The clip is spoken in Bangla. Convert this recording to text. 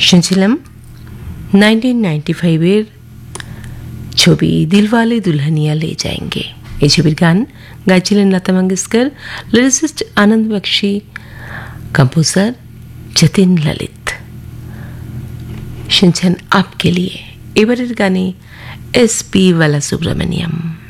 শুনছিলাম 1995-এর ছবি দিলওয়ালে দুলহানিয়া লে যায়েঙ্গে। এই ছবির গান গাইছিলেন লতা মঙ্গেশকর, লিরিসিস্ট আনন্দ বক্সি, কম্পোজার যতীন ললিত। শুনছেন আপকে লিয়ে। এবারের গানে SP বালাসুব্রমণিয়াম।